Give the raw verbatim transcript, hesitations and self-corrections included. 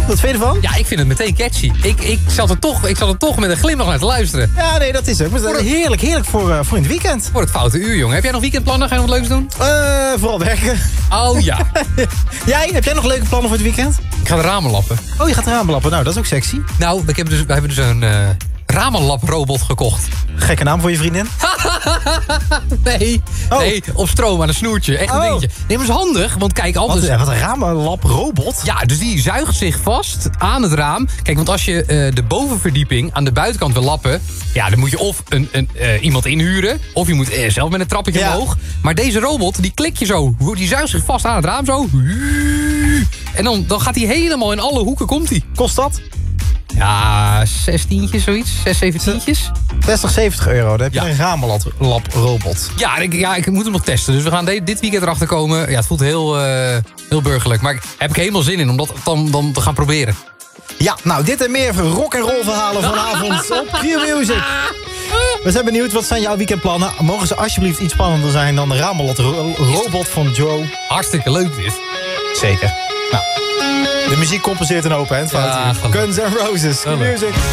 Wat vind je ervan? Ja, ik vind het meteen catchy. Ik, ik, zat er toch, ik zat er toch met een glimlach naar te luisteren. Ja, nee, dat is het. Maar het is heerlijk, heerlijk voor, uh, voor in het weekend. Voor het foute uur, jongen. Heb jij nog weekendplannen? Ga je nog wat leuks doen? Uh, vooral werken. Oh ja. Jij, heb jij nog leuke plannen voor het weekend? Ik ga de ramen lappen. Oh, je gaat de ramen lappen. Nou, dat is ook sexy. Nou, ik heb dus, we hebben dus een uh, ramenlaprobot gekocht. Gekke naam voor je vriendin? nee, oh. nee, op stroom aan een snoertje. Echt een oh. dingetje. Nee, maar is handig, want kijk altijd... Wat, wat een ramenlaprobot? Ja, dus die zuigt zich vast aan het raam. Kijk, want als je uh, de bovenverdieping aan de buitenkant wil lappen... ja, dan moet je of een, een, uh, iemand inhuren... of je moet uh, zelf met een trappetje ja. omhoog. Maar deze robot, die klik je zo. Die zuigt zich vast aan het raam zo. En dan, dan gaat hij helemaal in alle hoeken, komt hij. Kost dat? Ja, zestientjes zoiets. Zes, zeventientjes. zestig, zeventig euro. Dan heb je ja. een ramenlaprobot. Ja, ik, ja, ik moet hem nog testen. Dus we gaan de, dit weekend erachter komen. Ja, het voelt heel, uh, heel burgerlijk. Maar ik heb ik helemaal zin in om dat dan, dan te gaan proberen. Ja, nou, dit en meer rock en roll verhalen vanavond op Q-Music. We zijn benieuwd, wat zijn jouw weekendplannen? Mogen ze alsjeblieft iets spannender zijn dan de ramenlaprobot van Joe? Hartstikke leuk dit. Zeker. Nou, de muziek compenseert een open eind. Ja, Guns N' Roses, Q-Music.